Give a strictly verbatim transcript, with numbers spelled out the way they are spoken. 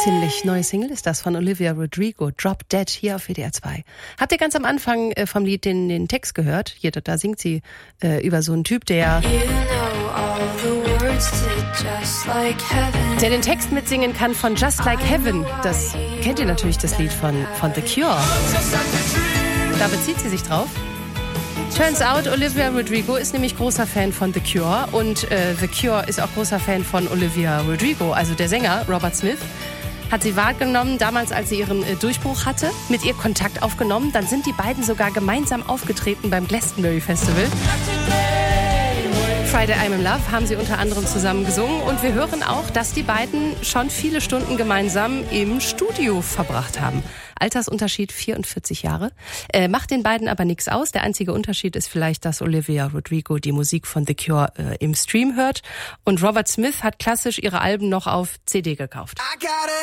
ziemlich neue Single ist das von Olivia Rodrigo, Drop Dead, hier auf W D R zwei. Habt ihr ganz am Anfang äh, vom Lied den, den Text gehört? Hier, da singt sie äh, über so einen Typ, der, der den Text mitsingen kann von Just Like Heaven. Das kennt ihr natürlich, das Lied von, von The Cure. Da bezieht sie sich drauf. Turns out, Olivia Rodrigo ist nämlich großer Fan von The Cure und äh, The Cure ist auch großer Fan von Olivia Rodrigo, also der Sänger Robert Smith. Hat sie wahrgenommen, damals als sie ihren äh, Durchbruch hatte, mit ihr Kontakt aufgenommen. Dann sind die beiden sogar gemeinsam aufgetreten beim Glastonbury Festival. Friday I'm in Love haben sie unter anderem zusammen gesungen und wir hören auch, dass die beiden schon viele Stunden gemeinsam im Studio verbracht haben. Altersunterschied vierundvierzig Jahre. Äh, macht den beiden aber nichts aus. Der einzige Unterschied ist vielleicht, dass Olivia Rodrigo die Musik von The Cure äh, im Stream hört und Robert Smith hat klassisch ihre Alben noch auf C D gekauft.